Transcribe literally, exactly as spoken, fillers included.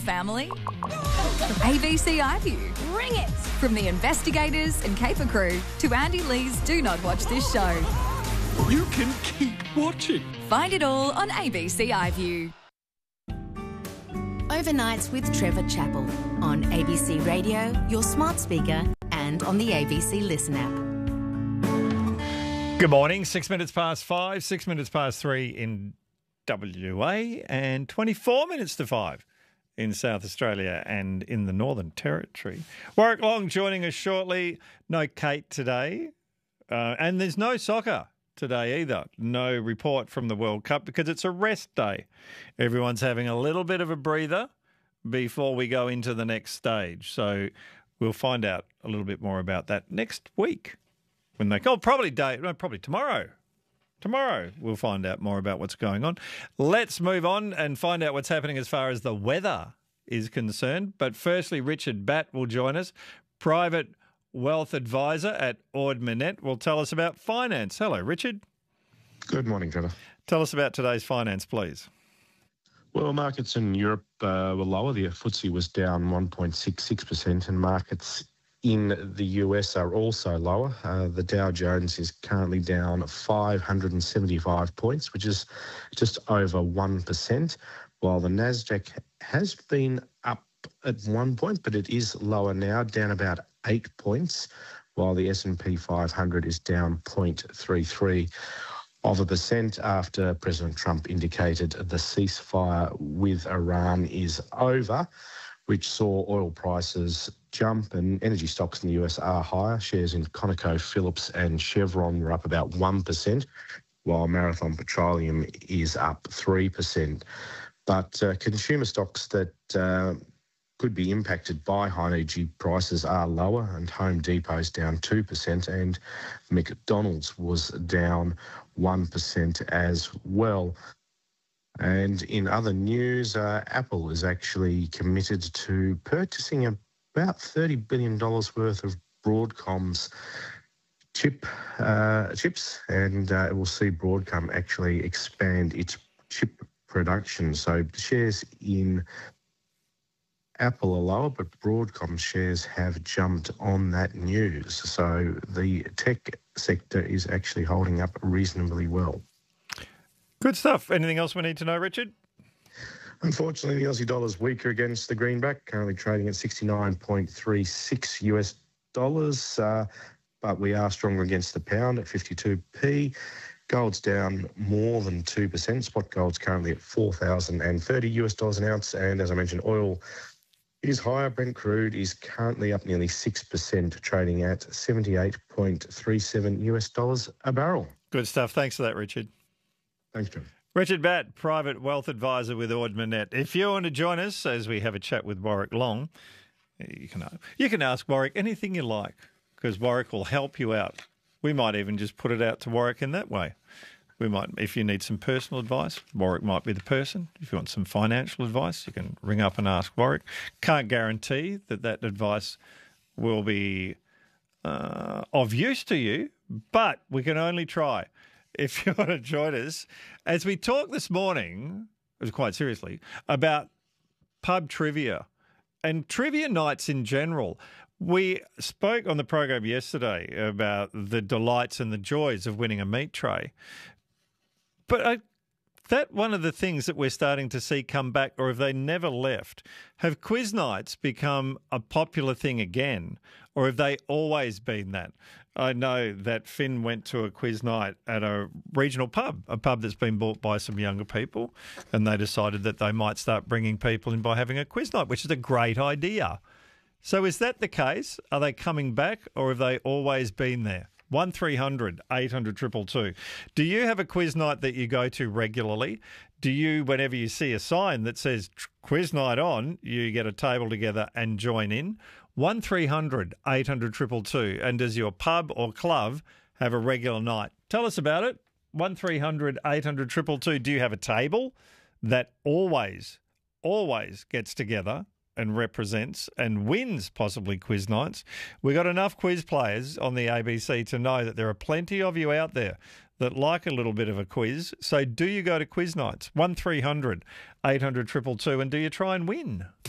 family? A B C iView. Bring it! From the investigators and Caper crew to Andy Lee's Do Not Watch This show. You can keep watching. Find it all on A B C iView. Overnights with Trevor Chappell on A B C Radio, your smart speaker, and on the A B C Listen app. Good morning. Six minutes past five, six minutes past three in W A, and twenty-four minutes to five in South Australia and in the Northern Territory. Warwick Long joining us shortly. No Kate today, uh, and there's no soccer today either. No report from the World Cup because it's a rest day. Everyone's having a little bit of a breather before we go into the next stage. So we'll find out a little bit more about that next week when they oh probably day no, probably tomorrow. Tomorrow we'll find out more about what's going on. Let's move on and find out what's happening as far as the weather is concerned. But firstly, Richard Batt will join us, private wealth advisor at Ord Minnett, will tell us about finance. Hello, Richard. Good morning, Trevor. Tell us about today's finance, please. Well, markets in Europe uh, were lower. The F T S E was down one point six six percent, and markets in the U S are also lower. Uh, the Dow Jones is currently down five hundred seventy-five points, which is just over one percent, while the Nasdaq has been up at one point, but it is lower now, down about eight points, while the S and P five hundred is down zero point three three of a percent after President Trump indicated the ceasefire with Iran is over, which saw oil prices jump, and energy stocks in the U S are higher. Shares in ConocoPhillips and Chevron were up about one percent, while Marathon Petroleum is up three percent. But uh, consumer stocks that uh, could be impacted by high energy prices are lower, and Home Depot's down two percent and McDonald's was down one percent as well. And in other news, uh, Apple is actually committed to purchasing about thirty billion dollars worth of Broadcom's chip uh, chips, and uh, it will see Broadcom actually expand its chip production. So shares in Apple are lower, but Broadcom shares have jumped on that news. So the tech sector is actually holding up reasonably well. Good stuff. Anything else we need to know, Richard? Unfortunately, the Aussie dollar is weaker against the greenback, currently trading at sixty-nine point three six U S dollars, uh, but we are stronger against the pound at fifty-two p. Gold's down more than two percent. Spot gold's currently at four thousand thirty U S dollars an ounce, and as I mentioned, oil is higher. Brent crude is currently up nearly six percent, trading at seventy-eight point three seven U S dollars a barrel. Good stuff. Thanks for that, Richard. Thanks, Trevor. Richard Batt, private wealth advisor with Ord Minnett. If you want to join us as we have a chat with Warwick Long, you can, you can ask Warwick anything you like, because Warwick will help you out. We might even just put it out to Warwick in that way. We might, if you need some personal advice, Warwick might be the person. If you want some financial advice, you can ring up and ask Warwick. Can't guarantee that that advice will be uh, of use to you, but we can only try. If you want to join us, as we talk this morning, it was quite seriously, about pub trivia and trivia nights in general. We spoke on the program yesterday about the delights and the joys of winning a meat tray. But I, that one of the things that we're starting to see come back, or have they never left? Have quiz nights become a popular thing again, or have they always been that? I know that Finn went to a quiz night at a regional pub, a pub that's been bought by some younger people, and they decided that they might start bringing people in by having a quiz night, which is a great idea. So is that the case? Are they coming back, or have they always been there? one three hundred eight hundred two two two. Do you have a quiz night that you go to regularly? Do you, whenever you see a sign that says quiz night on, you get a table together and join in? one three hundred eight hundred two two two. And does your pub or club have a regular night? Tell us about it. one three hundred eight hundred two two two. Do you have a table that always, always gets together and represents and wins possibly quiz nights? We've got enough quiz players on the A B C to know that there are plenty of you out there that like a little bit of a quiz. So do you go to quiz nights? one three hundred eight hundred two two two, and do you try and win?